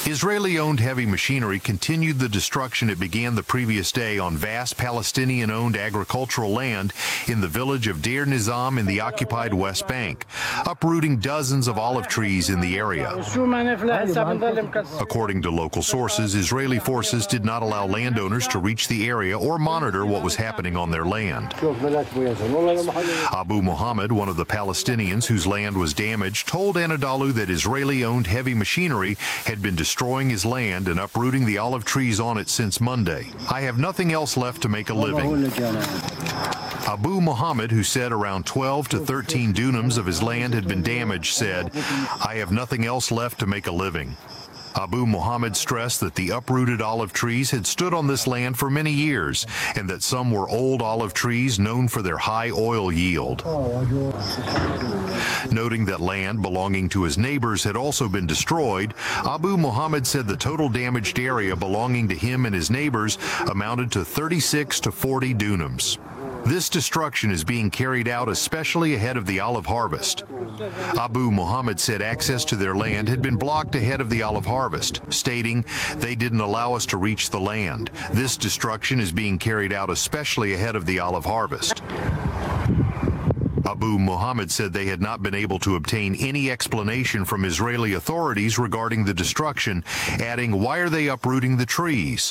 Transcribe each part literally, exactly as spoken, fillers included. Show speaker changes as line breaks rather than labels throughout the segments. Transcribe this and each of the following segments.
Israeli-owned heavy machinery continued the destruction it began the previous day on vast Palestinian-owned agricultural land in the village of Deir Nizam in the occupied West Bank, uprooting dozens of olive trees in the area. According to local sources, Israeli forces did not allow landowners to reach the area or monitor what was happening on their land. Abu Muhammad, one of the Palestinians whose land was damaged, told Anadolu that Israeli-owned heavy machinery had been destroying his land and uprooting the olive trees on it since Monday. I have nothing else left to make a living. Abu Muhammad, who said around twelve to thirteen dunams of his land had been damaged, said, "I have nothing else left to make a living." Abu Muhammad stressed that the uprooted olive trees had stood on this land for many years and that some were old olive trees known for their high oil yield. Noting that land belonging to his neighbors had also been destroyed, Abu Muhammad said the total damaged area belonging to him and his neighbors amounted to thirty-six to forty dunams. This destruction is being carried out especially ahead of the olive harvest. Abu Muhammad said access to their land had been blocked ahead of the olive harvest, stating, "They didn't allow us to reach the land. This destruction is being carried out especially ahead of the olive harvest." Abu Muhammad said they had not been able to obtain any explanation from Israeli authorities regarding the destruction, adding, "Why are they uprooting the trees?"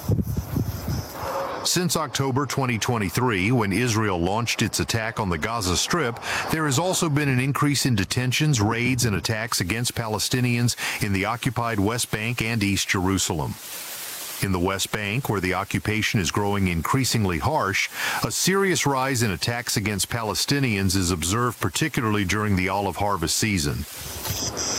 Since October twenty twenty-three, when Israel launched its attack on the Gaza Strip, there has also been an increase in detentions, raids, and attacks against Palestinians in the occupied West Bank and East Jerusalem. In the West Bank, where the occupation is growing increasingly harsh, a serious rise in attacks against Palestinians is observed particularly during the olive harvest season.